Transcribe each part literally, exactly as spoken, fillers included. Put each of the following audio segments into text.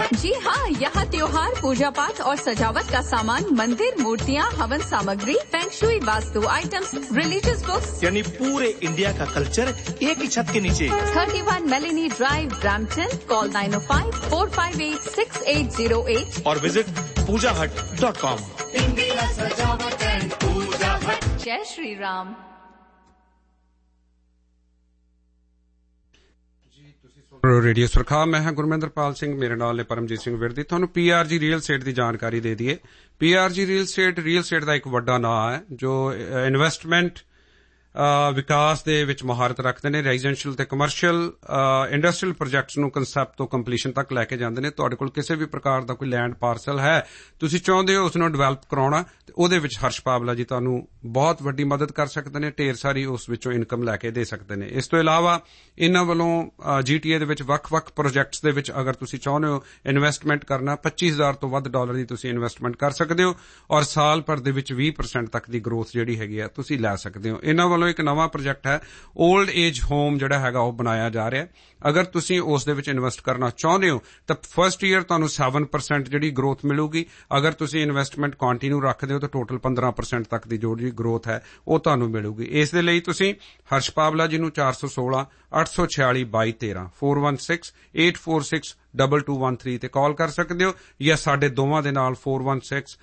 जी हाँ, यहाँ त्योहार, पूजा पाठ और सजावट का सामान, मंदिर, मूर्तियाँ, हवन सामग्री, feng shui, vastu items, religious books, यानी पूरे इंडिया का कल्चर एक ही छत के नीचे। Thirty one Meloni drive, Brampton. Call nine ओ five four five eight six eight zero eight और विजिट पूजा हट डॉट कॉम। इंडिया सजावट एंड पूजा हट। जय श्री राम। रेडियो सुरखा, मैं हां गुरमिंदरपाल सिंह, मेरे नाल ने परमजीत सिंह विरदी। ਤੁਹਾਨੂੰ ਪੀਆਰਜੀ ਰੀਅਲ ਏਸਟੇਟ ਦੀ ਜਾਣਕਾਰੀ ਦੇ ਦਈਏ। ਪੀਆਰਜੀ ਰੀਅਲ ਏਸਟੇਟ ਰੀਅਲ ਏਸਟੇਟ ਦਾ ਇੱਕ ਵੱਡਾ ਨਾਂ ਹੈ ਜੋ ਇਨਵੈਸਟਮੈਂਟ ਵਿਕਾਸ ਦੇ ਵਿੱਚ ਮੁਹਾਰਤ ਰੱਖਦੇ ਨੇ। ਰੈਜ਼ੀਡੈਂਸ਼ੀਅਲ ਤੇ ਕਮਰਸ਼ੀਅਲ ਇੰਡਸਟਰੀਅਲ ਪ੍ਰੋਜੈਕਟਸ ਨੂੰ ਕਨਸੈਪਟ ਤੋਂ ਕੰਪਲੀਸ਼ਨ ਤੱਕ ਲੈ ਕੇ ਜਾਂਦੇ ਨੇ। ਤੁਹਾਡੇ ਕੋਲ ਕਿਸੇ ਵੀ ਪ੍ਰਕਾਰ ਦਾ ਕੋਈ ਲੈਂਡ ਪਾਰਸਲ ਹੈ, ਤੁਸੀਂ ਚਾਹੁੰਦੇ ਹੋ ਉਸ ਨੂੰ ਡਿਵੈਲਪ ਕਰਾਉਣਾ, ਤੇ ਉਹਦੇ ਵਿੱਚ ਹਰਸ਼ ਪਾਵਲਾ ਜੀ ਤੁਹਾਨੂੰ ਬਹੁਤ ਵੱਡੀ ਮਦਦ ਕਰ ਸਕਦੇ ਨੇ। ਢੇਰ ਸਾਰੀ ਉਸ ਵਿੱਚੋਂ ਇਨਕਮ ਲੈ ਕੇ ਦੇ ਸਕਦੇ ਨੇ। ਇਸ ਤੋਂ ਇਲਾਵਾ ਇਹਨਾਂ ਵੱਲੋਂ ਜੀਟੀਏ ਦੇ ਵਿੱਚ ਵੱਖ-ਵੱਖ ਪ੍ਰੋਜੈਕਟਸ ਦੇ ਵਿੱਚ ਅਗਰ ਤੁਸੀਂ ਚਾਹੁੰਦੇ ਹੋ ਇਨਵੈਸਟਮੈਂਟ ਕਰਨਾ, ਪੱਚੀ ਹਜ਼ਾਰ ਤੋਂ ਵੱਧ ਡਾਲਰ ਦੀ ਤੁਸੀਂ ਇਨਵੈਸਟਮੈਂਟ ਕਰ ਸਕਦੇ ਹੋ ਔਰ ਸਾਲ ਭਰ ਦੇ ਵਿੱਚ ਵੀਹ ਪਰਸੈਂਟ ਤੱਕ ਦੀ ਗਰੋਥ ਜਿਹੜੀ ਹੈਗੀ ਆ ਤੁਸੀਂ ਲੈ ਸਕਦੇ ਹੋ। ਇਹਨਾਂ ਵੱਲੋਂ ਇੱਕ ਨਵਾਂ ਪ੍ਰੋਜੈਕਟ ਹੈ, 올ਡ ਏਜ ਹੋਮ ਜਿਹੜਾ ਹੈਗਾ ਉਹ ਬਣਾਇਆ ਜਾ ਰਿਹਾ। ਅਗਰ ਤੁਸੀਂ ਉਸ ਦੇ ਵਿੱਚ ਇਨਵੈਸਟ ਕਰਨਾ ਚਾਹੁੰਦੇ ਹੋ ਤਾਂ ਫਸਟ ਈਅਰ ਤੁਹਾਨੂੰ ਸੱਤ ਪਰਸੈਂਟ ਜਿਹੜੀ ਗਰੋਥ ਮਿਲੂਗੀ। ਅਗਰ ਤੁਸੀਂ ਇਨਵੈਸਟਮੈਂਟ ਕੰਟੀਨਿਊ ਰੱਖਦੇ ਹੋ ਤਾਂ ਟੋਟਲ ਪੰਦਰਾਂ ਪਰਸੈਂਟ ਤੱਕ ਦੀ ਜਿਹੜੀ ਗਰੋਥ ਹੈ ਉਹ ਤੁਹਾਨੂੰ ਮਿਲੂਗੀ। ਇਸ ਦੇ ਲਈ ਤੁਸੀਂ ਹਰਸ਼ ਪਾਵਲਾ ਜੀ ਨੂੰ ਚਾਰ ਸੌ ਸੋਲਾਂ ਅੱਠ ਸੌ ਛਿਆਲੀ ਬਾਈ ਤੇਰਾਂ four one six eight four six double two one three ਤੇ ਕਾਲ ਕਰ ਸਕਦੇ ਹੋ, ਜਾਂ ਸਾਡੇ ਦੋਵਾਂ ਦੇ ਨਾਲ four one six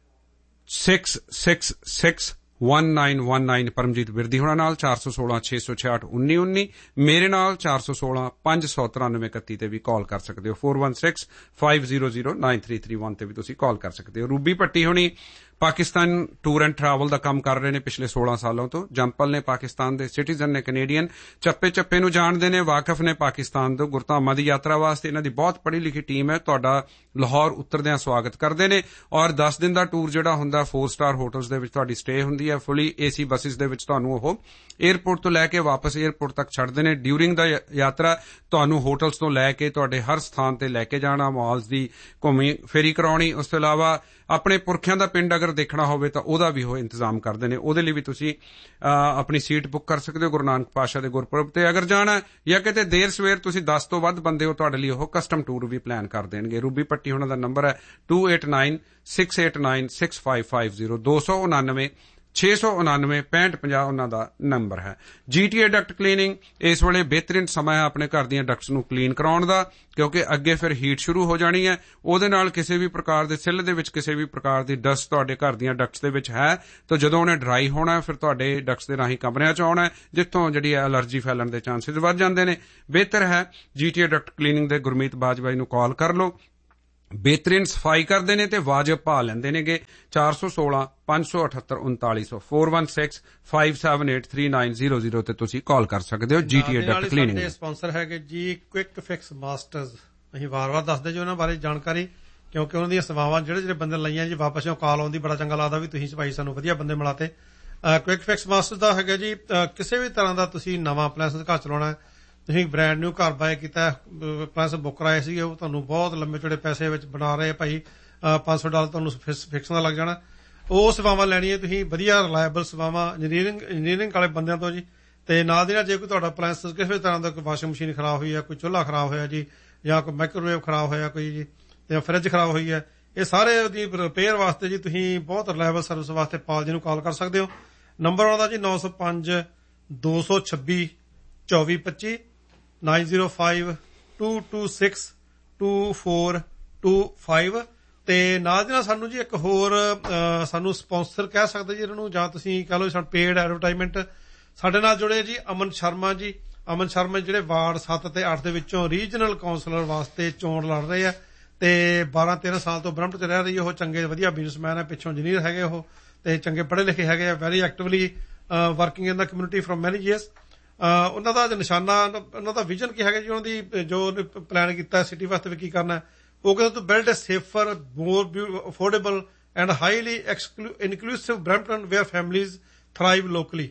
six six six one nine one nine Paramjit Virdi होना नाल चार सौ सोलह छे सौ छियाठ उन्नी उन्नी, मेरे नाल चार सौ सोलह पांच सौ तिरानवे इकत्ती ते भी कॉल कर सकते हो। Four one six five zero zero nine three three one ते भी तुसी कॉल कर सकते हो। रूबी भट्टी होनी पाकिस्तान टूर एंड ट्रैवल का काम कर रहे ने पिछले सोलह सालों तो। जंपल ने पाकिस्तान दे सिटीजन ने, कैनेडियन, चप्पे चप्पे नूं जाणदे ने, वाकफ ने पाकिस्तान तो। गुरधामां दी यात्रा वास्ते इन्हां दी बहुत पढ़ी लिखी टीम है। तुहाडा लाहौर उतरदिआं स्वागत करदे ने और दस दिन दा टूर जिहड़ा हुंदा फोर स्टार होटल्स दे विच तुहाडी स्टे हुंदी है। फुली एसी बसिस दे विच तुहानूं ओह एयरपोर्ट तो लैके वापस एयरपोर्ट तक छड्डदे ने। ड्यूरिंग द यात्रा तुहानूं होटल्स तो लैके तुहाडे हर स्थान ते लैके जाना, मॉल्स दी घुमी फेरी कराउणी। उस तों इलावा अपने पुरखियां दा पिंड अगर देखना होवे तां ओहदा भी ओह इंतजाम करदे ने। ओहदे लई भी तुसीं अपनी सीट बुक कर सकदे हो गुरु नानक पातशाह दे गुरपुरब ते अगर जाना या किते देर सवेर तुसीं दस तो वध बंदे हो, तुहाडे लई ओह कस्टम टूर भी प्लान कर देणगे। रूबी भट्टी होना दा नंबर है to eight nine six eight nine six five five zero दो सौ उनानवे छे सौ उनानवे पैंठ पंजाह उन्हां दा नंबर है। जीटीए डक्ट क्लीनिंग, इस वेले बेहतरीन समय है अपने घर दीआं डक्ट्स नूं क्लीन कराउण दा, क्योंकि अगे फिर हीट शुरू हो जानी है। ਉਹਦੇ ਨਾਲ ਕਿਸੇ ਵੀ ਪ੍ਰਕਾਰ ਦੇ ਸਿੱਲ ਦੇ ਵਿੱਚ ਕਿਸੇ ਵੀ ਪ੍ਰਕਾਰ ਦੀ ਡਸਟ ਤੁਹਾਡੇ ਘਰ ਦੀਆਂ ਡਕਟਸ ਦੇ ਵਿੱਚ ਹੈ ਤਾਂ ਜਦੋਂ ਉਹਨੇ ਡਰਾਈ ਹੋਣਾ ਫਿਰ ਤੁਹਾਡੇ ਡਕਟਸ ਦੇ ਰਾਹੀਂ ਕਮਰਿਆਂ 'ਚ ਆਉਣਾ, ਜਿੱਥੋਂ ਜਿਹੜੀ ਐਲਰਜੀ ਫੈਲਣ ਦੇ ਚਾਂਸਸ ਵੱਧ ਜਾਂਦੇ ਨੇ। ਬਿਹਤਰ ਹੈ ਜੀਟੀਏ ਡਕਟ ਕਲੀਨਿੰਗ ਦੇ ਗੁਰਮੀਤ ਬਾਜਵਾ ਜੀ ਨੂੰ ਕਾਲ ਕਰ ਲਓ। बेहतरीन सफाई करते हैं तो वाजिब भाव लेंदे नेगे। चार सौ सोलह पांच सौ अठहत्तर उनताली सौ four one six five seven eight three nine zero zero ते तुसी कॉल कर सकते हो। जीटीए डक्ट क्लीनिंग स्पॉन्सर है जी क्विक फिक्स मास्टर्स। ਅਸੀਂ ਵਾਰ-ਵਾਰ ਦੱਸਦੇ ਜੀ ਉਹਨਾਂ ਬਾਰੇ ਜਾਣਕਾਰੀ, ਕਿਉਂਕਿ ਉਹਨਾਂ ਦੀਆਂ ਸੇਵਾਵਾਂ ਜਿਹੜੇ ਜਿਹੜੇ ਬੰਦੇ ਲਈਆਂ ਜੀ ਵਾਪਸ ਉਹ ਕਾਲ ਆਉਂਦੀ, ਬੜਾ ਚੰਗਾ ਲੱਗਦਾ ਵੀ ਤੁਸੀਂ ਭਾਈ ਸਾਨੂੰ ਵਧੀਆ ਬੰਦੇ ਮਿਲਾਤੇ। ਕੁਇਕ ਫਿਕਸ ਮਾਸਟਰਸ ਦਾ ਹੈਗਾ ਜੀ ਕਿਸੇ ਵੀ ਤਰ੍ਹਾਂ ਦਾ ਤੁਸੀਂ ਨਵਾਂ ਅਪਲਾਇੰਸ ਘਰ ਚਲਾਉਣਾ, ਤੁਸੀਂ ਬ੍ਰਾਂਡ ਨਿਊ ਘਰ ਬਾਏ ਕੀਤਾ, ਅਪਲਾਇੰਸ ਬੁੱਕ ਕਰਾਏ ਸੀਗੇ, ਉਹ ਤੁਹਾਨੂੰ ਬਹੁਤ ਲੰਬੇ ਚੌੜੇ ਪੈਸੇ ਵਿੱਚ ਬਣਾ ਰਹੇ ਭਾਈ, ਪੰਜ ਸੌ ਡਾਲਰ ਤੁਹਾਨੂੰ ਫਿਕਸ ਦਾ ਲੱਗ ਜਾਣਾ। ਉਹ ਸੇਵਾਵਾਂ ਲੈਣੀਆਂ ਤੁਸੀਂ ਵਧੀਆ ਰਿਲਾਇਬਲ ਸੇਵਾਵਾਂ ਇੰਜੀਨੀਅਰਿੰਗ ਇੰਜੀਨੀਅਰਿੰਗ ਵਾਲੇ ਬੰਦਿਆਂ ਤੋਂ ਜੀ। ਤੇ ਨਾਲ ਦੀ ਨਾਲ ਜੇ ਕੋਈ ਤੁਹਾਡਾ ਅਪਲਾਇੰਸ ਕਿਸੇ ਵੀ ਤਰ੍ਹਾਂ ਦਾ ਕੋਈ ਵਾਸ਼ਿੰਗ ਮਸ਼ੀਨ ਖਰਾਬ ਹੋਈ ਹੈ, ਕੋਈ ਚੁੱਲ੍ਹਾ ਖਰਾਬ ਹੋਇਆ ਜੀ, ਜਾਂ ਕੋਈ ਮਾਈਕ੍ਰੋਵੇਵ ਖਰਾਬ ਹੋਇਆ ਕੋਈ ਜੀ, ਜਾਂ ਫਰਿੱਜ ਖਰਾਬ ਹੋਈ ਹੈ, ਇਹ ਸਾਰੇ ਉਹਦੀ ਰਿਪੇਅਰ ਵਾਸਤੇ ਜੀ ਤੁਸੀਂ ਬਹੁਤ ਰਿਲਾਇਬਲ ਸਰਵਿਸ ਵਾਸਤੇ ਪਾਲ ਜੀ ਨੂੰ ਕਾਲ ਕਰ ਸਕਦੇ ਹੋ। ਨੰਬਰ ਆਉਂਦਾ ਜੀ ਨੌ ਸੌ ਪੰਜ ਦੋ ਸੌ ਛੱਬੀ ਚੌਵੀ ਪੱਚੀ nine zero five to two six two four two five. ਤੇ ਨਾਲ ਦੀ ਨਾਲ ਸਾਨੂੰ ਜੀ ਇੱਕ ਹੋਰ ਸਾਨੂੰ ਸਪਾਂਸਰ ਕਹਿ ਸਕਦੇ ਜੀ ਇਹਨਾਂ ਨੂੰ, ਜਾਂ ਤੁਸੀਂ ਕਹਿ ਲਓ ਸਾਨੂੰ ਪੇਡ ਐਡਵਰਟਾਈਜ਼ਮੈਂਟ। ਸਾਡੇ ਨਾਲ ਜੁੜੇ ਜੀ ਅਮਨ ਸ਼ਰਮਾ ਜੀ। ਅਮਨ ਸ਼ਰਮਾ ਜਿਹੜੇ ਵਾਰਡ ਸੱਤ ਤੇ ਅੱਠ ਦੇ ਵਿੱਚੋਂ ਰੀਜਨਲ ਕਾਉਂਸਲਰ ਵਾਸਤੇ ਚੋਣ ਲੜ ਰਹੇ ਆ ਤੇ ਬਾਰਾਂ ਤੇਰਾਂ ਸਾਲ ਤੋਂ ਬਰੰਪਟ 'ਚ ਰਹਿ ਰਹੀ। ਉਹ ਚੰਗੇ ਵਧੀਆ ਬਿਜ਼ਨਸਮੈਨ ਹੈ, ਪਿੱਛੋਂ ਇੰਜੀਨੀਅਰ ਹੈਗੇ ਉਹ, ਤੇ ਚੰਗੇ ਪੜ੍ਹੇ ਲਿਖੇ ਹੈਗੇ ਆ, very actively working in the community from ਮੈਨੀ ਈਅਰਸ। ਉਹਨਾਂ ਦਾ ਨਿਸ਼ਾਨਾ, ਉਹਨਾਂ ਦਾ ਵਿਜ਼ਨ ਕੀ ਹੈਗਾ ਜੀ, ਉਹਨਾਂ ਦੀ ਜੋ ਪਲਾਨ ਕੀਤਾ ਸਿਟੀ ਵਾਸਤੇ ਵੀ ਕੀ ਕਰਨਾ, ਉਹ ਕਹਿੰਦੇ to build a safer more affordable and highly inclusive Brampton wear families ਥਰਾਈਵ locally.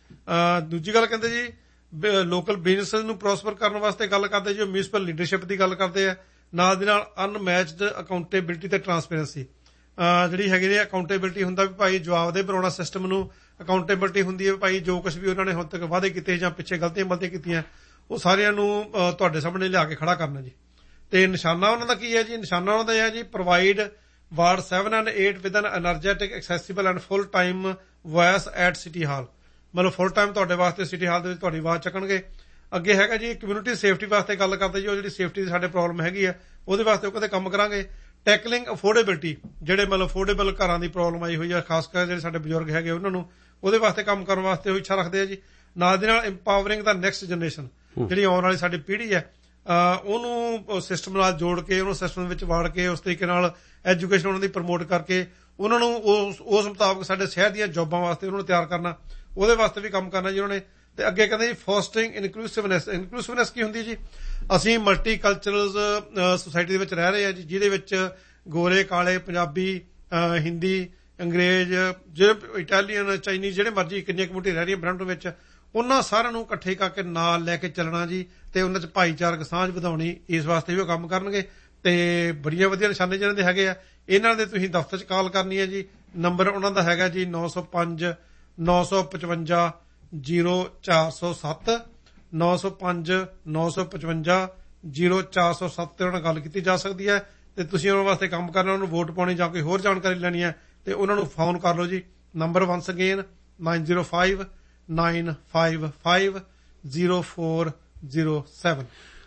ਦੂਜੀ ਗੱਲ ਕਹਿੰਦੇ ਜੀ ਲੋਕਲ ਬਿਜ਼ਨਸ ਨੂੰ ਪ੍ਰੋਸਪਰ ਕਰਨ ਵਾਸਤੇ ਗੱਲ ਕਰਦੇ ਜੀ, ਮਿਊਨਿਸਪਲ ਲੀਡਰਸ਼ਿਪ ਦੀ ਗੱਲ ਕਰਦੇ ਆ, ਨਾਲ ਦੀ ਨਾਲ ਅਨਮੈਚਡ ਅਕਾਊਂਟੇਬਿਲਿਟੀ ਤੇ ਟਰਾਂਸਪੇਰੈਂਸੀ ਜਿਹੜੀ ਹੈਗੀ ਜੀ। ਅਕਾਊਂਟੇਬਿਲਿਟੀ ਹੁੰਦਾ ਵੀ ਭਾਈ ਜਵਾਬ ਦੇ ਬਣਾਉਣਾ ਸਿਸਟਮ ਨੂੰ, ਅਕਾਊਂਟੇਬਿਲਿਟੀ ਹੁੰਦੀ ਹੈ ਭਾਈ ਜੋ ਕੁਛ ਵੀ ਉਹਨਾਂ ਨੇ ਹੁਣ ਤੱਕ ਵਾਅਦੇ ਕੀਤੇ ਜਾਂ ਪਿੱਛੇ ਗਲਤੀਆਂ ਮਲਤੀਆਂ ਕੀਤੀਆਂ ਉਹ ਸਾਰਿਆਂ ਨੂੰ ਤੁਹਾਡੇ ਸਾਹਮਣੇ ਲਿਆ ਕੇ ਖੜਾ ਕਰਨਾ ਜੀ। ਤੇ ਨਿਸ਼ਾਨਾ ਉਹਨਾਂ ਦਾ ਕੀ ਹੈ ਜੀ? ਨਿਸ਼ਾਨਾ ਉਹਨਾਂ ਦਾ ਇਹ ਹੈ ਜੀ, provide ward seven and eight with N energetic accessible and full time voice at city ਹਾਲ। ਮਤਲਬ ਫੁੱਲ ਟਾਈਮ ਤੁਹਾਡੇ ਵਾਸਤੇ ਸਿਟੀ ਹਾਲ ਦੇ ਵਿੱਚ ਤੁਹਾਡੀ ਆਵਾਜ਼ ਚੱਕਣਗੇ। ਅੱਗੇ ਹੈਗਾ ਜੀ ਕਮਿਊਨਿਟੀ ਸੇਫਟੀ ਵਾਸਤੇ ਗੱਲ ਕਰਦੇ ਜੀ, ਉਹ ਜਿਹੜੀ ਸੇਫਟੀ ਦੀ ਸਾਡੇ ਪ੍ਰੋਬਲਮ ਹੈਗੀ ਆ ਉਹਦੇ ਵਾਸਤੇ ਉਹ ਕਹਿੰਦੇ ਕੰਮ ਕਰਾਂਗੇ। ਟੈਕਲਿੰਗ ਅਫੋਰਡੇਬਿਲਟੀ, ਜਿਹੜੇ ਮਤਲਬ ਅਫੋਰਡੇਬਲ ਘਰਾਂ ਦੀ ਪ੍ਰੋਬਲਮ ਆਈ ਹੋਈ ਆ, ਖਾਸ ਕਰ ਜਿਹੜੇ ਸਾਡੇ ਬਜ਼ੁਰਗ ਹੈਗੇ ਉਹਨਾਂ ਨੂੰ, ਉਹਦੇ ਵਾਸਤੇ ਕੰਮ ਕਰਨ ਵਾਸਤੇ ਉਹ ਇੱਛਾ ਰੱਖਦੇ ਆ ਜੀ। ਨਾਲ ਦੀ ਨਾਲ ਇੰਪਾਵਰਿੰਗ ਦਾ ਨੈਕਸਟ ਜਨਰੇਸ਼ਨ, ਜਿਹੜੀ ਆਉਣ ਵਾਲੀ ਸਾਡੀ ਪੀੜ੍ਹੀ ਹੈ ਉਹਨੂੰ ਸਿਸਟਮ ਨਾਲ ਜੋੜ ਕੇ, ਉਹਨੂੰ ਸਿਸਟਮ ਵਿੱਚ ਵਾੜ ਕੇ, ਉਸ ਤਰੀਕੇ ਨਾਲ ਐਜੂਕੇਸ਼ਨ ਉਹਨਾਂ ਦੀ ਪ੍ਰਮੋਟ ਕਰਕੇ ਉਹਨਾਂ ਨੂੰ ਉਸ ਉਸ ਮੁਤਾਬਕ ਸਾਡੇ ਸ਼ਹਿਰ ਦੀਆਂ ਜੋਬਾਂ ਵਾਸਤੇ ਉਹਨਾਂ ਨੂੰ ਤਿਆਰ ਕਰਨਾ, ਉਹਦੇ ਵਾਸਤੇ ਵੀ ਕੰਮ ਕਰਨਾ ਜੀ ਉਹਨਾਂ ਨੇ। ਤੇ ਅੱਗੇ ਕਹਿੰਦੇ ਜੀ ਫੋਸਟਰਿੰਗ ਇਨਕਲੂਸਿਵਨੈਸ। ਇਨਕਲੂਸਿਵਨੈਸ ਕੀ ਹੁੰਦੀ ਜੀ? ਅਸੀਂ ਮਲਟੀ ਕਲਚਰਲ ਸੁਸਾਇਟੀ ਦੇ ਵਿੱਚ ਰਹਿ ਰਹੇ ਹਾਂ ਜੀ, ਜਿਹਦੇ ਵਿੱਚ ਗੋਰੇ, ਕਾਲੇ, ਪੰਜਾਬੀ, ਹਿੰਦੀ, ਅੰਗਰੇਜ਼, ਜਿਹੜੇ ਇਟਾਲੀਅਨ, ਚਾਈਨੀਜ਼, ਜਿਹੜੇ ਮਰਜ਼ੀ ਕਿੰਨੀਆਂ ਕਮਿਊਨਿਟੀ ਰਹਿ ਰਹੀਆਂ ਬਰੈਂਪਟਨ ਵਿੱਚ, ਉਹਨਾਂ ਸਾਰਿਆਂ ਨੂੰ ਇਕੱਠੇ ਕਰਕੇ ਨਾਲ ਲੈ ਕੇ ਚੱਲਣਾ ਜੀ ਤੇ ਉਹਨਾਂ 'ਚ ਭਾਈਚਾਰਕ ਸਾਂਝ ਵਧਾਉਣੀ, ਇਸ ਵਾਸਤੇ ਵੀ ਉਹ ਕੰਮ ਕਰਨਗੇ। ਤੇ ਬੜੀਆਂ ਵਧੀਆ ਨਿਸ਼ਾਨੇ ਜਿਹਨਾਂ ਦੇ ਹੈਗੇ ਆ, ਇਹਨਾਂ ਦੇ ਤੁਸੀਂ ਦਫ਼ਤਰ 'ਚ ਕਾਲ ਕਰਨੀ ਹੈ ਜੀ। ਨੰਬਰ ਉਹਨਾਂ ਦਾ ਹੈਗਾ ਜੀ ਨੌ ਸੌ ਪੰਜ ਨੌ ਸੌ ਪਚਵੰਜਾ ਜ਼ੀਰੋ ਚਾਰ ਸੌ ਸੱਤ, ਨੌ ਸੌ ਪੰਜ ਨੌ ਸੌ ਪਚਵੰਜਾ ਜ਼ੀਰੋ ਚਾਰ ਸੌ ਸੱਤ ਤੇ ਉਹਨਾਂ ਨਾਲ ਗੱਲ ਕੀਤੀ ਜਾ ਸਕਦੀ ਹੈ। ਤੇ ਤੁਸੀਂ ਉਹਨਾਂ ਵਾਸਤੇ ਕੰਮ ਕਰਨਾ, ਉਹਨੂੰ ਵੋਟ ਪਾਉਣੀ ਜਾਂ ਕੋਈ ਹੋਰ ਜਾਣਕਾਰੀ ਲੈਣੀ ਹੈ ਤੇ ਉਹਨਾਂ ਨੂੰ ਫੋਨ ਕਰ ਲਓ ਜੀ। Number ones again nine zero five nine five five zero four zero seven.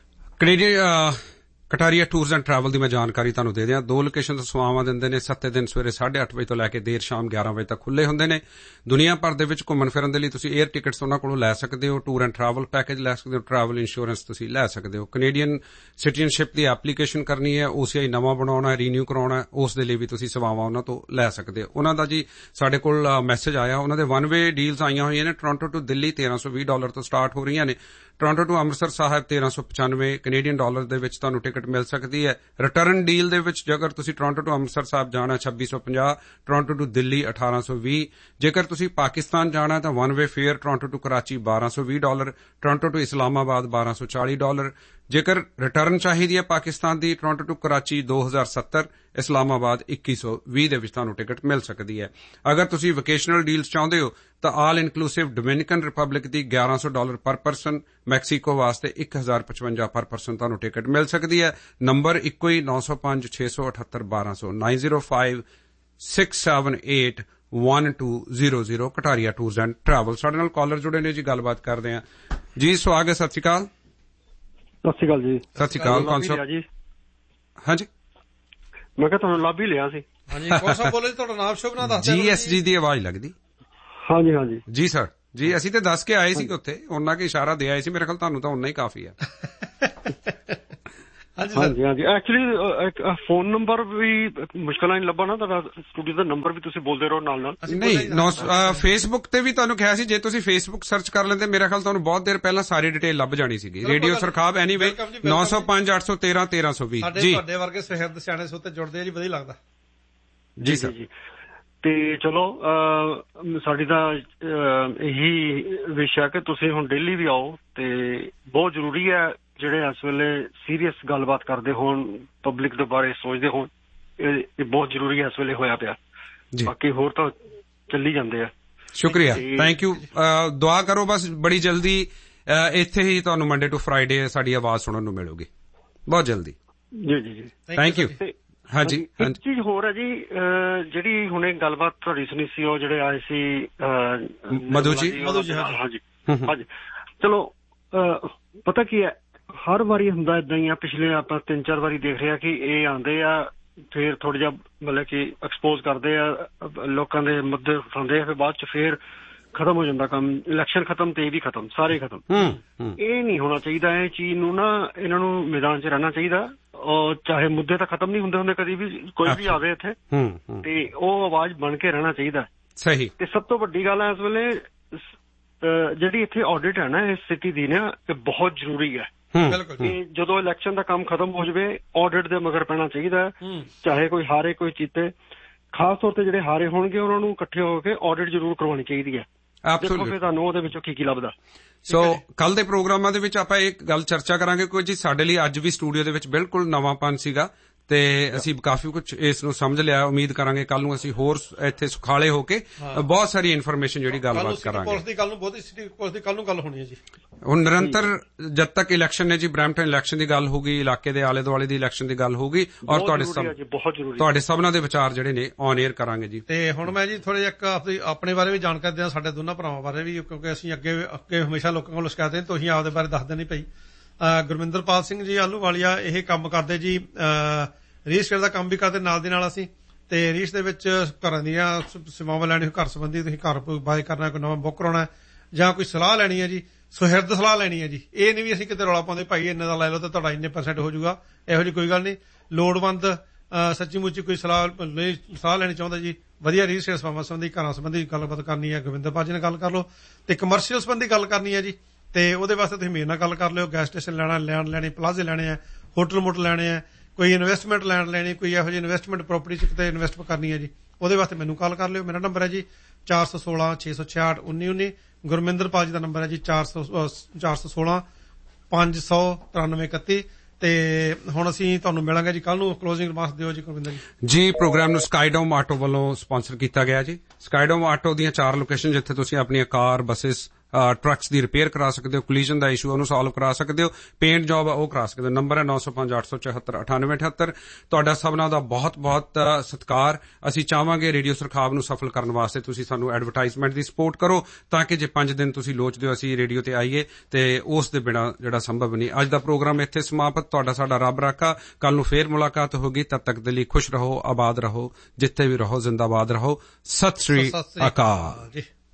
Canadian Kataria tours and travel ਦੀ ਮੈਂ ਜਾਣਕਾਰੀ ਤੁਹਾਨੂੰ ਦੇ ਦਿਆਂ। ਦੋ ਲੋਕੇਸ਼ਨ ਤੋਂ ਸੇਵਾਵਾਂ ਦਿੰਦੇ ਨੇ। ਸੱਤੇ ਦਿਨ ਸਵੇਰੇ ਸਾਢੇ ਅੱਠ ਵਜੇ ਤੋਂ ਲੈ ਕੇ ਦੇਰ ਸ਼ਾਮ ਗਿਆਰਾਂ ਵਜੇ ਤੱਕ ਖੁੱਲ੍ਹੇ ਹੁੰਦੇ ਨੇ। ਦੁਨੀਆ ਭਰ ਦੇ ਵਿੱਚ ਘੁੰਮਣ ਫਿਰਨ ਦੇ ਲਈ ਤੁਸੀਂ 에ਅਰ ਟਿਕਟਸ ਉਹਨਾਂ ਕੋਲੋਂ ਲੈ ਸਕਦੇ ਹੋ, ਟੂਰ ਐਂਡ ਟਰੈਵਲ ਪੈਕੇਜ ਲੈ ਸਕਦੇ ਹੋ, ਟਰੈਵਲ ਇੰਸ਼ੋਰੈਂਸ ਤੁਸੀਂ ਲੈ ਸਕਦੇ ਹੋ। ਕੈਨੇਡੀਅਨ ਸਿਟੀਜ਼ਨਸ਼ਿਪ ਦੀ ਐਪਲੀਕੇਸ਼ਨ ਕਰਨੀ ਹੈ, ਓਸੀਆਈ ਨਵਾਂ ਬਣਾਉਣਾ ਹੈ, ਰੀਨਿਊ ਕਰਾਉਣਾ ਹੈ, ਉਸ ਦੇ ਲਈ ਵੀ ਤੁਸੀਂ ਸੇਵਾਵਾਂ ਉਹਨਾਂ ਤੋਂ ਲੈ ਸਕਦੇ ਹੋ। ਉਹਨਾਂ ਦਾ ਜੀ ਸਾਡੇ ਕੋਲ ਮੈਸੇਜ ਆਇਆ, ਉਹਨਾਂ ਦੇ ਵਨ ਵੇ ਡੀਲਸ ਆਈਆਂ ਹੋਈਆਂ ਨੇ। ਟੋਰਾਂਟੋ ਟੂ ਦਿੱਲੀ ਤੇਰਾਂ ਸੌ ਵੀਹ ਡਾਲਰ ਤੋਂ ਸਟਾਰਟ ਹੋ ਰਹੀਆਂ ਨੇ। ਟੋਰਾਂਟੋ ਟੂ ਅੰਮ੍ਰਿਤਸਰ ਸਾਹਿਬ ਤੇਰਾਂ ਸੌ ਪਚਾਨਵੇਂ ਕੈਨੇਡੀਅਨ ਡਾਲਰ ਦੇ ਵਿੱਚ ਤੁਹਾਨੂੰ ਟਿਕਟ ਮਿਲ ਸਕਦੀ ਹੈ। ਰਿਟਰਨ ਡੀਲ ਦੇ ਵਿੱਚ ਜੇਕਰ ਤੁਸੀਂ ਟੋਰਾਂਟੋ ਟੂ ਅੰਮ੍ਰਿਤਸਰ ਸਾਹਿਬ ਜਾਣਾ ਛੱਬੀ ਸੌ ਪੰਜਾਹ, ਟੋਰਾਂਟੋ ਟੂ ਦਿੱਲੀ ਅਠਾਰਾਂ ਸੌ ਵੀਹ। ਜੇਕਰ ਤੁਸੀਂ ਪਾਕਿਸਤਾਨ ਜਾਣਾ ਤਾਂ one way fair Toronto to Karachi ਬਾਰਾਂ ਸੌ ਵੀਹ ਡਾਲਰ, ਟੋਰਾਂਟੋ ਟੂ ਇਸਲਾਮਾਬਾਦ ਬਾਰਾਂ ਸੌ ਚਾਲੀ ਡਾਲਰ। ਜੇਕਰ ਰਿਟਰਨ ਚਾਹੀਦੀ ਹੈ ਪਾਕਿਸਤਾਨ ਦੀ, ਟੋਰਾਂਟੋ ਟੂ ਕਰਾਚੀ ਦੋ ਹਜ਼ਾਰ ਸੱਤਰ, ਇਸਲਾਮਾਬਾਦ ਇੱਕੀ ਸੌ ਵੀਹ ਦੇ ਵਿੱਚ ਤੁਹਾਨੂੰ ਟਿਕਟ ਮਿਲ ਸਕਦੀ ਹੈ। ਅਗਰ ਤੁਸੀਂ ਵੋਕੇਸ਼ਨਲ ਡੀਲਸ ਚਾਹੁੰਦੇ ਹੋ ਤਾਂ ਆਲ ਇਨਕਲੂਸਿਵ ਡੋਮਿਨਿਕਨ ਰਿਪਬਲਿਕ ਦੀ ਗਿਆਰਾਂ ਸੌ ਡਾਲਰ ਪਰ ਪਰਸਨ, ਮੈਕਸੀਕੋ ਵਾਸਤੇ ਇੱਕ ਹਜ਼ਾਰ ਪਚਵੰਜਾ ਪਰ ਪਰਸਨ ਤੁਹਾਨੂੰ ਟਿਕਟ ਮਿਲ ਸਕਦੀ ਹੈ। ਨੰਬਰ ਇੱਕੋ ਹੀ ਨੌ ਸੌ ਪੰਜ ਛੇ ਸੌ ਅਠੱਤਰ ਬਾਰਾਂ ਸੌ, nine zero five six seven eight one two zero zero. Kataria tours and travel. ਸਾਡੇ ਨਾਲ ਕਾਲਰ ਜੁੜੇ ਨੇ ਜੀ, ਗੱਲਬਾਤ ਕਰਦੇ ਹਾਂ ਜੀ। ਸਵਾਗਤ, ਸਤਿ ਸ਼੍ਰੀ ਅਕਾਲ। ਸਤਿ ਸ਼੍ਰੀ ਅਕਾਲ ਜੀ। ਸਤਿ ਸ਼੍ਰੀ ਅਕਾਲ। ਕੌਣ ਸਾਹਿਬ ਜੀ? ਹਾਂਜੀ, ਮੈਂ ਕਿਹਾ ਤੁਹਾਨੂੰ ਲੱਭ ਹੀ ਲਿਆ ਸੀ। ਹਾਂਜੀ, ਕੌਣ ਸਾਹਿਬ ਬੋਲੇ ਜੀ? ਤੁਹਾਡਾ ਨਾਮ ਸ਼ੁਭ ਨਾਮ ਦੱਸ ਦਿਓ। ਜੀ ਐਸ ਜੀ ਦੀ ਆਵਾਜ਼ ਲੱਗਦੀ। ਹਾਂਜੀ ਹਾਂਜੀ ਜੀ ਸਰ ਜੀ, ਅਸੀਂ ਤੇ ਦੱਸ ਕੇ ਆਏ ਸੀ ਉੱਥੇ, ਉਹਨਾਂ ਕੇ ਇਸ਼ਾਰਾ ਦੇ ਆਏ ਸੀ। ਮੇਰੇ ਖਿਆਲ ਤੁਹਾਨੂੰ ਤਾਂ ਉਨਾ ਹੀ ਕਾਫੀ ਆ। ਹਾਂਜੀ ਹਾਂਜੀ ਐਕਚੁਅਲੀ ਫੋਨ ਨੰਬਰ ਵੀ ਮੁਸ਼ਕਿਲ ਨਾਲ ਲੱਭਾ ਨਾ, ਤੁਹਾਡਾ ਸਟੂਡੀਓ ਦਾ ਨੰਬਰ ਵੀ ਤੁਸੀਂ ਬੋਲਦੇ ਰਹੋ ਨਾਲ ਨਾਲ। ਨਹੀਂ, ਫੇਸਬੁੱਕ ਤੇ ਵੀ ਤੁਹਾਨੂੰ ਕਿਹਾ ਸੀ, ਜੇ ਤੁਸੀਂ ਫੇਸਬੁੱਕ ਸਰਚ ਕਰ ਲੈਂਦੇ ਮੇਰੇ ਖਿਆਲ ਤੁਹਾਨੂੰ ਬਹੁਤ ਦੇਰ ਪਹਿਲਾਂ ਸਾਰੀ ਡਿਟੇਲ ਲੱਭ ਜਾਣੀ ਸੀਗੀ। ਰੇਡੀਓ ਸਰਖਾਬ ਐਨੀਵੇ ਨੌ ਸੌ ਪੰਜ ਅੱਠ ਸੌ ਤੇਰਾਂ ਤੇਰਾਂ ਸੌ ਵੀਹ। ਜੀ ਤੁਹਾਡੇ ਵਰਗੇ ਸਿਹਤ ਸਿਆਣੇ ਸੋਤੇ ਜੁੜਦੇ ਆ ਜੀ, ਵਧੀਆ ਲੱਗਦਾ ਜੀ ਸਰ ਜੀ। ਤੇ ਚਲੋ ਸਾਡੀ ਤਾਂ ਇਹੀ ਵਿਸ਼ ਹੈ ਕਿ ਤੁਸੀਂ ਹੁਣ ਡੇਲੀ ਵੀ ਆਓ, ਤੇ ਬਹੁਤ ਜ਼ਰੂਰੀ ਹੈ ਜਿਹੜੇ ਇਸ ਵੇਲੇ ਸੀਰੀਅਸ ਗੱਲਬਾਤ ਕਰਦੇ ਹੋਣ, ਪਬਲਿਕ ਦੇ ਬਾਰੇ ਸੋਚਦੇ ਹੋਣ, ਇਹ ਬਹੁਤ ਜ਼ਰੂਰੀ ਹੈ ਇਸ ਵੇਲੇ ਹੋਇਆ ਪਿਆ। ਬਾਕੀ ਹੋਰ ਤਾਂ ਚੱਲੀ ਜਾਂਦੇ ਆ। ਸ਼ੁਕਰੀਆ, ਥੈਂਕ ਯੂ। ਦੁਆ ਕਰੋ ਬਸ ਬੜੀ ਜਲਦੀ ਇੱਥੇ ਹੀ ਤੁਹਾਨੂੰ ਮੰਡੇ ਟੂ ਫਰਾਈਡੇ ਸਾਡੀ ਆਵਾਜ਼ ਸੁਣਨ ਨੂੰ ਮਿਲੂਗੀ, ਬਹੁਤ ਜਲਦੀ। ਜੀ ਜੀ ਜੀ, ਥੈਂਕ ਯੂ। ਹਾਂਜੀ, ਇੱਕ ਚੀਜ਼ ਹੋਰ ਹੈ ਜੀ, ਜਿਹੜੀ ਹੁਣੇ ਗੱਲਬਾਤ ਤੁਹਾਡੀ ਸੁਣੀ ਸੀ, ਉਹ ਜਿਹੜੇ ਆਏ ਸੀ ਮਧੂ ਜੀ। ਹਾਂਜੀ ਹਾਂਜੀ, ਚਲੋ ਪਤਾ ਕੀ ਹੈ, ਹਰ ਵਾਰੀ ਹੁੰਦਾ ਏਦਾਂ ਹੀ ਆ। ਪਿਛਲੇ ਆਪਾਂ ਤਿੰਨ ਚਾਰ ਵਾਰੀ ਦੇਖ ਰਹੇ ਆ ਕਿ ਇਹ ਆਉਂਦੇ ਆ, ਫੇਰ ਥੋੜਾ ਜਿਹਾ ਮਤਲਬ ਕਿ ਐਕਸਪੋਜ਼ ਕਰਦੇ ਆ, ਲੋਕਾਂ ਦੇ ਮੁੱਦੇ ਉਠਾਉਂਦੇ ਆ, ਫਿਰ ਬਾਅਦ ਚ ਫੇਰ ਖਤਮ ਹੋ ਜਾਂਦਾ ਕੰਮ। ਇਲੈਕਸ਼ਨ ਖਤਮ ਤੇ ਇਹ ਵੀ ਖਤਮ, ਸਾਰੇ ਖਤਮ। ਇਹ ਨਹੀਂ ਹੋਣਾ ਚਾਹੀਦਾ। ਇਹ ਚੀਜ਼ ਨੂੰ ਨਾ, ਇਹਨਾਂ ਨੂੰ ਮੈਦਾਨ ਚ ਰਹਿਣਾ ਚਾਹੀਦਾ। ਔਰ ਚਾਹੇ ਮੁੱਦੇ ਤਾਂ ਖਤਮ ਨਹੀਂ ਹੁੰਦੇ ਹੁੰਦੇ ਕਦੀ ਵੀ, ਕੋਈ ਵੀ ਆਵੇ ਇੱਥੇ, ਤੇ ਉਹ ਆਵਾਜ਼ ਬਣ ਕੇ ਰਹਿਣਾ ਚਾਹੀਦਾ। ਸਹੀ। ਤੇ ਸਭ ਤੋਂ ਵੱਡੀ ਗੱਲ ਹੈ ਇਸ ਵੇਲੇ ਜਿਹੜੀ ਇੱਥੇ ਆਡਿਟ ਹੈ ਨਾ ਇਸ ਸਿਟੀ ਦੀ ਨਾ, ਇਹ ਬਹੁਤ ਜ਼ਰੂਰੀ ਹੈ। ਜਦੋਂ ਇਲੈਕਸ਼ਨ ਦਾ ਕੰਮ ਖਤਮ ਹੋ ਜਾਵੇ, ਆਡਿਟ ਦੇ ਮਗਰ ਪੈਣਾ ਚਾਹੀਦਾ, ਚਾਹੇ ਕੋਈ ਹਾਰੇ ਕੋਈ ਜਿੱਤੇ। ਖਾਸ ਤੌਰ ਤੇ ਜਿਹੜੇ ਹਾਰੇ ਹੋਣਗੇ ਉਹਨਾਂ ਨੂੰ ਇਕੱਠੇ ਹੋ ਕੇ ਆਡਿਟ ਜ਼ਰੂਰ ਕਰਵਾਉਣੀ ਚਾਹੀਦੀ ਹੈ। ਦੇਖੋ ਫਿਰ ਤੁਹਾਨੂੰ ਉਹਦੇ ਵਿੱਚੋਂ ਕੀ ਕੀ ਲੱਭਦਾ। ਸੋ ਕੱਲ ਦੇ ਪ੍ਰੋਗਰਾਮਾਂ ਦੇ ਵਿੱਚ ਆਪਾਂ ਇੱਕ ਗੱਲ ਚਰਚਾ ਕਰਾਂਗੇ, ਕੋਈ ਜੀ ਸਾਡੇ ਲਈ ਅੱਜ ਵੀ ਸਟੂਡੀਓ ਦੇ ਵਿੱਚ ਬਿਲਕੁਲ ਨਵਾਂਪਨ ਸੀਗਾ। ਤੇ ਅਸੀਂ ਕਾਫੀ ਕੁਝ ਇਸ ਨੂੰ ਸਮਝ ਲਿਆ। ਉਮੀਦ ਕਰਾਂਗੇ ਕੱਲ ਨੂੰ ਅਸੀਂ ਹੋਰ ਇੱਥੇ ਸੁਖਾਲੇ ਹੋ ਕੇ ਬਹੁਤ ਸਾਰੀ ਇਨਫੋਰਮੇਸ਼ਨ ਜਿਹੜੀ ਗੱਲਬਾਤ ਕਰਾਂਗੇ। ਪੁਲਿਸ ਦੀ ਕੱਲ ਨੂੰ ਬਹੁਤੀ ਸਿਟੀ ਪੁਲਿਸ ਦੀ ਕੱਲ ਨੂੰ ਗੱਲ ਹੋਣੀ ਹੈ ਜੀ। ਹੁਣ ਨਿਰੰਤਰ ਜਦ ਤੱਕ ਇਲੈਕਸ਼ਨ ਨੇ ਜੀ, ਬਰੈਂਪਟਨ ਇਲੈਕਸ਼ਨ ਦੀ ਗੱਲ ਹੋਊਗੀ, ਇਲਾਕੇ ਦੇ ਆਲੇ ਦੁਆਲੇ ਦੀ ਇਲੈਕਸ਼ਨ ਦੀ ਗੱਲ ਹੋਊਗੀ, ਔਰ ਤੁਹਾਡੇ ਤੁਹਾਡੇ ਸਭਨਾਂ ਦੇ ਵਿਚਾਰ ਜਿਹੜੇ ਨੇ ਔਨ 에ਅਰ ਕਰਾਂਗੇ ਜੀ। ਤੇ ਹੁਣ ਮੈਂ ਜੀ ਥੋੜਾ ਜਿਹਾ ਆਪਣੇ ਬਾਰੇ ਵੀ ਜਾਣਕਾਰੀ ਦਿਆਂ, ਸਾਡੇ ਦੋਨਾਂ ਭਰਾਵਾਂ ਬਾਰੇ ਵੀ, ਕਿਉਂਕਿ ਅਸੀਂ ਅੱਗੇ ਅੱਗੇ ਹਮੇਸ਼ਾ ਲੋਕਾਂ ਕੋਲ ਸ਼ਿਕਾਇਤ ਹੈ, ਤੁਸੀਂ ਆਪਦੇ ਬਾਰੇ ਦੱਸਦੇ ਨਹੀਂ ਪਈ। ਗੁਰਮਿੰਦਰਪਾਲ ਸਿੰਘ ਜੀ ਆਹਲੂਵਾਲੀਆ ਇਹ ਕੰਮ ਕਰਦੇ ਜੀ, ਰੀਅਲ ਏਸਟੇਟ ਦਾ ਕੰਮ ਵੀ ਕਰਦੇ ਨਾਲ ਦੀ ਨਾਲ ਅਸੀਂ, ਤੇ ਰੀਸ ਦੇ ਵਿੱਚ ਘਰਾਂ ਦੀਆਂ ਸੇਵਾਵਾਂ ਲੈਣੀ, ਘਰ ਸੰਬੰਧੀ ਤੁਸੀਂ ਘਰ ਬਾਏ ਕਰਨਾ, ਕੋਈ ਨਵਾਂ ਬੁੱਕ ਕਰਾਉਣਾ ਜਾਂ ਕੋਈ ਸਲਾਹ ਲੈਣੀ ਹੈ ਜੀ, ਸੁਹਿਰਦ ਸਲਾਹ ਲੈਣੀ ਹੈ ਜੀ। ਇਹ ਨਹੀਂ ਵੀ ਅਸੀਂ ਕਿਤੇ ਰੌਲਾ ਪਾਉਂਦੇ ਭਾਈ ਇੰਨੇ ਦਾ ਲੈ ਲਓ ਤੇ ਤੁਹਾਡਾ ਇੰਨੇ ਪਰਸੈਂਟ ਹੋ ਜਾਊਗਾ, ਇਹੋ ਜਿਹੀ ਕੋਈ ਗੱਲ ਨਹੀਂ। ਲੋੜਵੰਦ ਸੱਚੀ ਮੁੱਚੀ ਕੋਈ ਸਲਾਹ ਸਲਾਹ ਲੈਣੀ ਚਾਹੁੰਦਾ ਜੀ, ਵਧੀਆ ਰੀਅਲ ਏਸਟੇਟ ਸੇਵਾਵਾਂ ਸੰਬੰਧੀ, ਘਰਾਂ ਸੰਬੰਧੀ ਗੱਲਬਾਤ ਕਰਨੀ ਹੈ, ਗੁਰਵਿੰਦਰਪਾਲ ਜੀ ਨਾਲ ਗੱਲ ਕਰ ਲਓ। ਤੇ ਕਮਰਸ਼ੀਅਲ ਸੰਬੰਧੀ ਗੱਲ ਕਰਨੀ ਹੈ ਜੀ, ਤੇ ਉਹਦੇ ਵਾਸਤੇ ਤੁਸੀਂ ਮੇਰੇ ਨਾਲ ਗੱਲ ਕਰ ਲਿਓ। ਗੈਸ ਸਟੇਸ਼ਨ ਲੈਣਾ, ਲੈਣ ਲੈਣੇ, ਪਲਾਜ਼ੇ ਲੈਣੇ ਆ, ਹੋਟਲ ਮੋਟਲ ਲੈਣੇ ਆ, ਕੋਈ ਇਨਵੈਸਟਮੈਂਟ ਲੈਣ ਲੈਣੀ, ਕੋਈ ਇਹੋ ਜਿਹੀ ਇਨਵੈਸਟਮੈਂਟ ਪ੍ਰੋਪਰਟੀ 'ਚ ਕਿਤੇ ਇਨਵੈਸਟ ਕਰਨੀ ਹੈ ਜੀ, ਉਹਦੇ ਵਾਸਤੇ ਮੈਨੂੰ ਕਾਲ ਕਰ ਲਿਓ। ਮੇਰਾ ਨੰਬਰ ਹੈ ਜੀ ਚਾਰ ਸੌ ਸੋਲਾਂ ਛੇ ਸੌ ਛਿਆਹਠ ਉੱਨੀ ਉੱਨੀ। ਗੁਰਮਿੰਦਰਪਾਲ ਜੀ ਦਾ ਨੰਬਰ ਹੈ ਜੀ ਚਾਰ ਸੌ ਚਾਰ ਸੌ ਸੋਲਾਂ ਪੰਜ ਸੌ ਤਰਾਨਵੇਂ ਇਕੱਤੀ। ਤੇ ਹੁਣ ਅਸੀਂ ਤੁਹਾਨੂੰ ਮਿਲਾਂਗੇ ਜੀ ਕੱਲ ਨੂੰ। ਕਲੋਜ਼ਿੰਗ ਰਿਮਾਰਕਸ ਦਿਓ ਜੀ ਗੁਰਵਿੰਦਰ ਜੀ। ਜੀ ਪ੍ਰੋਗਰਾਮ ਨੂੰ ਸਕਾਈਡੋਮ ਆਟੋ ਵੱਲੋਂ ਸਪਾਂਸਰ ਕੀਤਾ ਗਿਆ ਜੀ। ਸਕਾਈਡੋਮ ਆਟੋ ਦੀਆਂ ਚਾਰ ਲੋਕੇਸ਼ਨ ਜਿੱਥੇ ਤੁਸੀਂ ਆਪਣੀਆਂ ਕਾਰ, ਬੱਸਿਸ, ਟਰੱਕਸ ਦੀ ਰਿਪੇਅਰ ਕਰਾ ਸਕਦੇ ਹੋ, ਕੋਲੀਜਨ ਦਾ ਇਸ਼ੂ ਉਹਨੂੰ ਸੋਲਵ ਕਰਾ ਸਕਦੇ ਹੋ, ਪੇਂਟ ਜੌਬ ਉਹ ਕਰਾ ਸਕਦੇ ਹੋ। ਨੰਬਰ ਹੈ ਨੌ ਸੌ ਪੰਜ ਅੱਠ ਸੌ ਚੌਹੱਤਰ ਅਠਾਨਵੇਂ ਅਠੱਤਰ। ਤੁਹਾਡਾ ਸਭਨਾਂ ਦਾ ਬਹੁਤ ਬਹੁਤ ਸਤਿਕਾਰ। ਅਸੀਂ ਚਾਹਾਂਗੇ ਰੇਡੀਓ ਸੁਰਖਾਬ ਨੂੰ ਸਫਲ ਕਰਨ ਵਾਸਤੇ ਤੁਸੀਂ ਸਾਨੂੰ ਐਡਵਰਟਾਈਜ਼ਮੈਂਟ ਦੀ ਸਪੋਰਟ ਕਰੋ, ਤਾਂ ਕਿ ਜੇ ਪੰਜ ਦਿਨ ਤੁਸੀਂ ਲੋਚਦੇ ਹੋ ਅਸੀਂ ਰੇਡੀਓ ਤੇ ਆਈਏ, ਤੇ ਉਸ ਦੇ ਬਿਨਾਂ ਜਿਹੜਾ ਸੰਭਵ ਨਹੀਂ। ਅੱਜ ਦਾ ਪ੍ਰੋਗਰਾਮ ਇੱਥੇ ਸਮਾਪਤ। ਤੁਹਾਡਾ ਸਾਡਾ ਰੱਬ ਰਾਖਾ। ਕੱਲ ਨੂੰ ਫੇਰ ਮੁਲਾਕਾਤ ਹੋਗੀ। ਤਦ ਤੱਕ ਦੇ ਲਈ ਖੁਸ਼ ਰਹੋ, ਆਬਾਦ ਰਹੋ, ਜਿੱਥੇ ਵੀ ਰਹੋ, ਜ਼ਿੰਦਾਬਾਦ ਰਹੋ। ਸਤਿ ਸ੍ਰੀ ਅਕਾਲ ਜੀ।